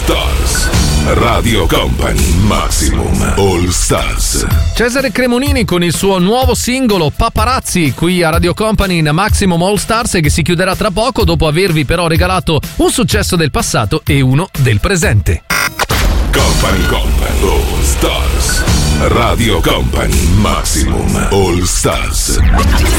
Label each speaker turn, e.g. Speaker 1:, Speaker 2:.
Speaker 1: Stars. Radio Company Maximum All Stars.
Speaker 2: Cesare Cremonini con il suo nuovo singolo Paparazzi qui a Radio Company in Maximum All Stars, che si chiuderà tra poco, dopo avervi però regalato un successo del passato e uno del presente.
Speaker 1: Company All Stars. Radio Company Maximum All Stars.